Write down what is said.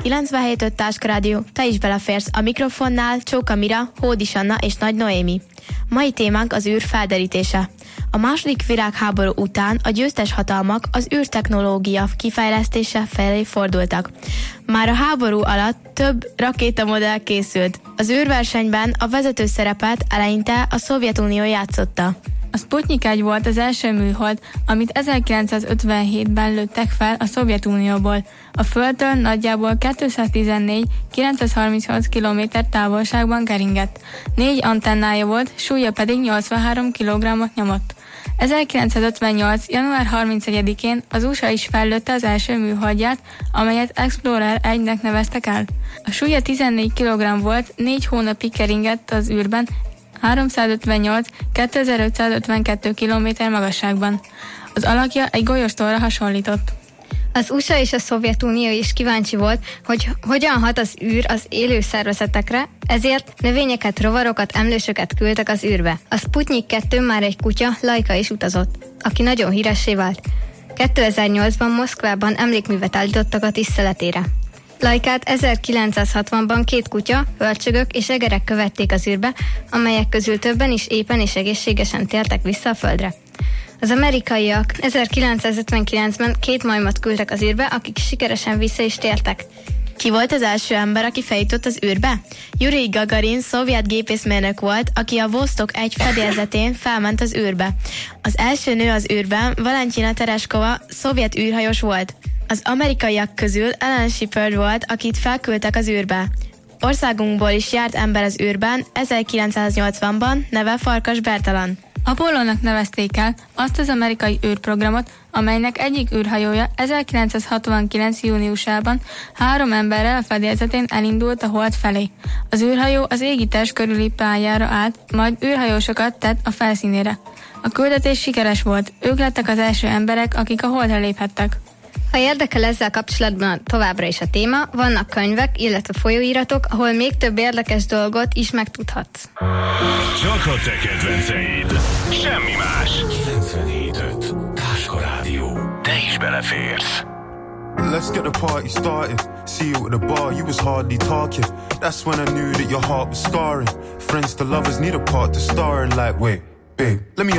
97.5 Táskarádió, te is beleférsz a mikrofonnál, Csóka Mira, Hódis Anna és Nagy Noémi. Mai témánk az űr felderítése. A második világháború után a győztes hatalmak az űrtechnológia kifejlesztése felé fordultak. Már a háború alatt több rakétamodell készült. Az űrversenyben a vezető szerepet eleinte a Szovjetunió játszotta. A Sputnik 1 volt az első műhold, amit 1957-ben lőttek fel a Szovjetunióból. A Földtől nagyjából 214-938 km távolságban keringett. 4 antennája volt, súlya pedig 83 kg-ot nyomott. 1958. január 31-én az USA is fellőtte az első műholdját, amelyet Explorer 1-nek neveztek el. A súlya 14 kg volt, 4 hónapig keringett az űrben, 358-2552 km magasságban. Az alakja egy golyóstóra hasonlított. Az USA és a Szovjetunió is kíváncsi volt, hogy hogyan hat az űr az élő szervezetekre, ezért növényeket, rovarokat, emlősöket küldtek az űrbe. A Sputnik 2 már egy kutya, Laika is utazott, aki nagyon híressé vált. 2008-ban Moszkvában emlékművet állítottak a tiszteletére. Laikát 1960-ban 2 kutya, hörcsögök és egerek követték az űrbe, amelyek közül többen is éppen és egészségesen tértek vissza a Földre. Az amerikaiak 1959-ben 2 majmot küldtek az űrbe, akik sikeresen vissza is tértek. Ki volt az első ember, aki feljutott az űrbe? Yuri Gagarin szovjet gépészmérnök volt, aki a Vostok 1 fedélzetén felment az űrbe. Az első nő az űrben, Valentina Tereskova, szovjet űrhajós volt. Az amerikaiak közül Alan Shepard volt, akit felküldtek az űrbe. Országunkból is járt ember az űrben 1980-ban, neve Farkas Bertalan. Apollónak nevezték el azt az amerikai űrprogramot, amelynek egyik űrhajója 1969. júniusában 3 emberrel a fedélzetén elindult a hold felé. Az űrhajó az égitest körüli pályára állt, majd űrhajósokat tett a felszínére. A küldetés sikeres volt, ők lettek az első emberek, akik a holdra léphettek. Ha érdekel ezzel kapcsolatban továbbra is a téma, vannak könyvek, illetve folyóiratok, ahol még több érdekes dolgot is megtudhatsz. Csak a te kedvenceid, semmi más. 97.5 Táskarádió. Te is beleférsz. Let's get the party started. See you at the bar, you was hardly talking. That's when I knew that your heart was scarring. Friends to lovers need a part to star in, like, wait, babe, let me